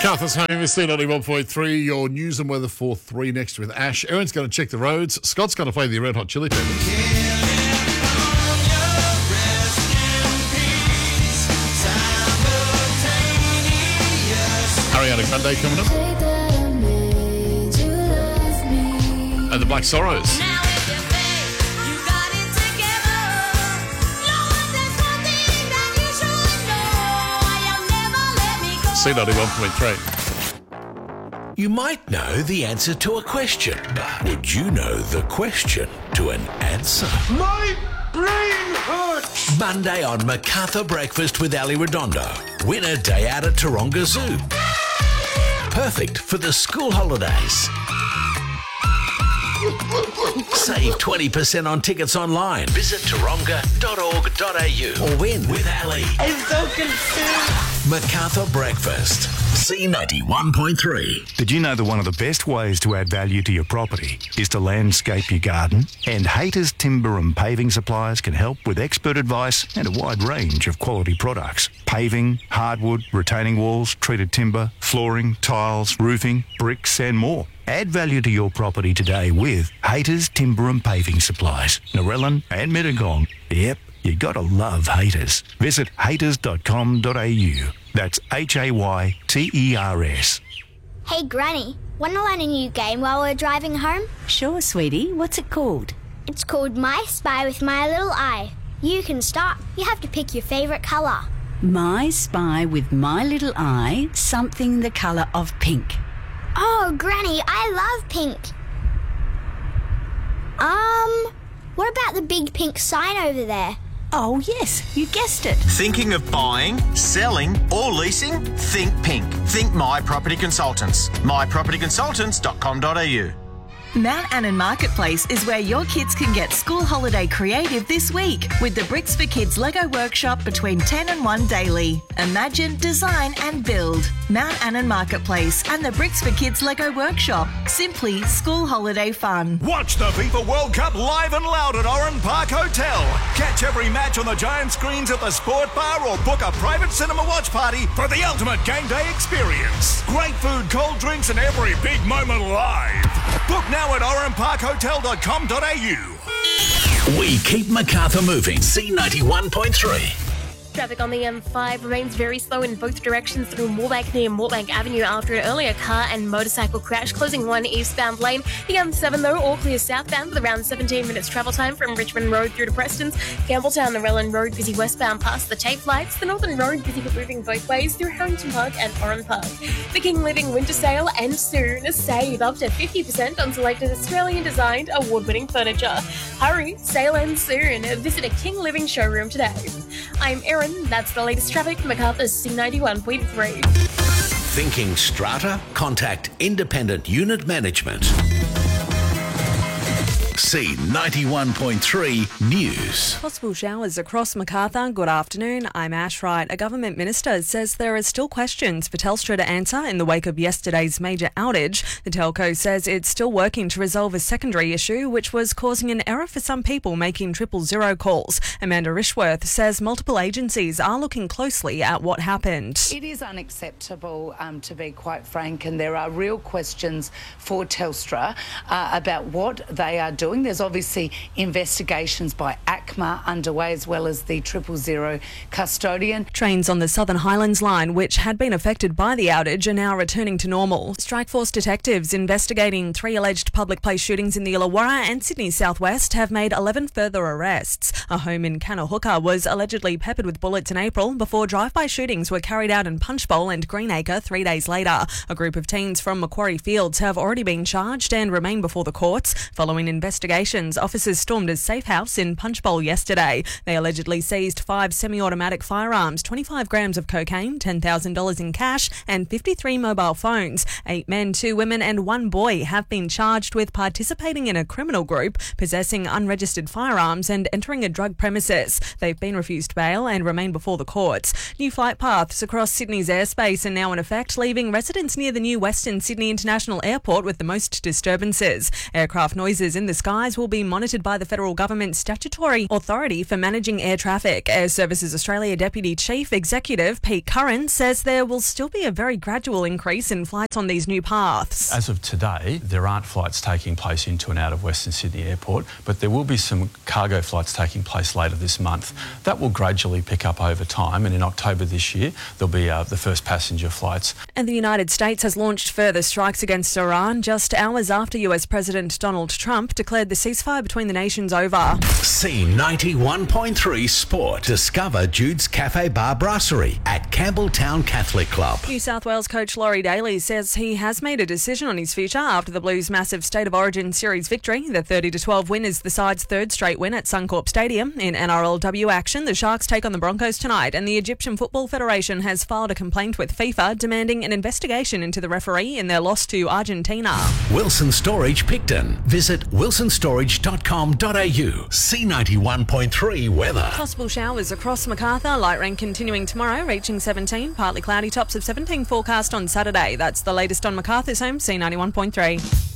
MacArthur's home is C91.3. Your news and weather for 3 next with Ash. Erin's going to check the roads. Scott's going to play the Red Hot Chili Peppers. Ariana Grande coming up. And the Black Sorrows. C91.3. You might know the answer to a question, but would you know the question to an answer? My brain hurts! Monday on MacArthur Breakfast with Ali Redondo. Win a day out at Taronga Zoo. Perfect for the school holidays. Save 20% on tickets online. Visit taronga.org.au or win with Ali. I'm so confused. MacArthur Breakfast. C91.3. Did you know that one of the best ways to add value to your property is to landscape your garden? And Hayter's Timber and Paving Suppliers can help with expert advice and a wide range of quality products. Paving, hardwood, retaining walls, treated timber, flooring, tiles, roofing, bricks and more. Add value to your property today with Hayter's Timber and Paving Supplies, Narellan and Mittagong. Yep, you gotta love Hayters. Visit hayters.com.au. That's HAYTERS. Hey Granny, want to learn a new game while we're driving home? Sure, sweetie. What's it called? It's called My Spy with My Little Eye. You can start. You have to pick your favourite colour. My Spy with My Little Eye, something the colour of pink. Oh, Granny, I love pink. What about the big pink sign over there? Oh, yes, you guessed it. Thinking of buying, selling or leasing? Think pink. Think My Property Consultants. mypropertyconsultants.com.au. Mount Annan Marketplace is where your kids can get school holiday creative this week with the Bricks for Kids Lego workshop between 10 and 1 daily. Imagine, design and build. Mount Annan Marketplace and the Bricks for Kids Lego workshop. Simply school holiday fun. Watch the FIFA World Cup live and loud at Oran Park Hotel. Catch every match on the giant screens at the Sport Bar or book a private cinema watch party for the ultimate game day experience. Great food, cold drinks and every big moment live. Book now at oranparkhotel.com.au. We keep MacArthur moving. C91.3. Traffic on the M5 remains very slow in both directions through Moorebank near Moorebank Avenue after an earlier car and motorcycle crash, closing one eastbound lane. The M7, though, all clear southbound with around 17 minutes travel time from Richmond Road through to Preston's. Campbelltown, Narellan Road busy westbound past the Tape Lights. The Northern Road busy but moving both ways through Harrington Park and Oran Park. The King Living Winter Sale and soon save up to 50% on selected Australian-designed award-winning furniture. Hurry, sale ends soon. Visit a King Living showroom today. I'm Erin. That's the latest traffic. MacArthur's C91.3. Thinking strata? Contact Independent Unit Management. C91.3 News. Possible showers across MacArthur. Good afternoon. I'm Ash Wright. A government minister says there are still questions for Telstra to answer in the wake of yesterday's major outage. The telco says it's still working to resolve a secondary issue, which was causing an error for some people making 000 calls. Amanda Rishworth says multiple agencies are looking closely at what happened. It is unacceptable, to be quite frank, and there are real questions for Telstra about what they are doing. There's obviously investigations by ACMA underway, as well as the 000 custodian. Trains on the Southern Highlands line, which had been affected by the outage, are now returning to normal. Strikeforce detectives investigating 3 alleged public place shootings in the Illawarra and Sydney southwest have made 11 further arrests. A home in Canohooka was allegedly peppered with bullets in April before drive-by shootings were carried out in Punchbowl and Greenacre 3 days later. A group of teens from Macquarie Fields have already been charged and remain before the courts. Following investigations, officers stormed a safe house in Punchbowl yesterday. They allegedly seized 5 semi-automatic firearms, 25 grams of cocaine, $10,000 in cash and 53 mobile phones. 8 men, 2 women and 1 boy have been charged with participating in a criminal group, possessing unregistered firearms and entering a drug premises. They've been refused bail and remain before the courts. New flight paths across Sydney's airspace are now in effect, leaving residents near the new Western Sydney International Airport with the most disturbances. Aircraft noises in the skies will be monitored by the federal government's statutory authority for managing air traffic. Air Services Australia Deputy Chief Executive Pete Curran says there will still be a very gradual increase in flights on these new paths. As of today, there aren't flights taking place into and out of Western Sydney Airport, but there will be some cargo flights taking place later this month. That will gradually pick up over time, and in October this year, there'll be the first passenger flights. And the United States has launched further strikes against Iran just hours after US President Donald Trump declared the ceasefire between the nations over. C91.3 Sport. Discover Jude's Cafe Bar Brasserie at Campbelltown Catholic Club. New South Wales coach Laurie Daly says he has made a decision on his future after the Blues' massive State of Origin series victory. The 30-12 win is the side's third straight win at Suncorp Stadium. In NRLW action, the Sharks take on the Broncos tonight, and the Egyptian Football Federation has filed a complaint with FIFA demanding an investigation into the referee in their loss to Argentina. Wilson Storage Picton. Visit wilsonstorage.com.au. C91.3 weather. Possible showers across Macarthur. Light rain continuing tomorrow, reaching 17. Partly cloudy, tops of 17 forecast on Saturday. That's the latest on Macarthur's home, C91.3.